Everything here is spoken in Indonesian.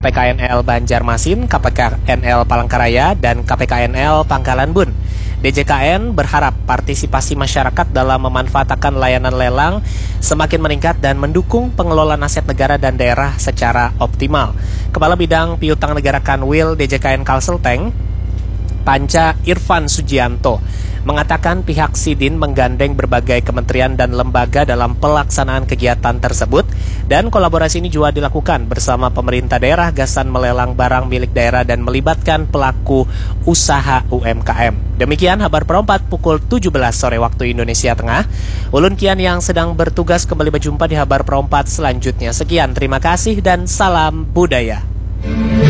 PKNL Banjarmasin, KPKNL Palangkaraya, dan KPKNL Pangkalan Bun. DJKN berharap partisipasi masyarakat dalam memanfaatkan layanan lelang semakin meningkat dan mendukung pengelolaan aset negara dan daerah secara optimal. Kepala Bidang Piutang Negara Kanwil DJKN Kalselteng, Panca Irfan Sujianto, mengatakan pihak Sidin menggandeng berbagai kementerian dan lembaga dalam pelaksanaan kegiatan tersebut dan kolaborasi ini juga dilakukan bersama pemerintah daerah gasan melelang barang milik daerah dan melibatkan pelaku usaha UMKM. Demikian Habar Perempat pukul 17 sore waktu Indonesia Tengah. Ulun Kian yang sedang bertugas kembali berjumpa di Habar Perempat selanjutnya. Sekian, terima kasih dan salam budaya.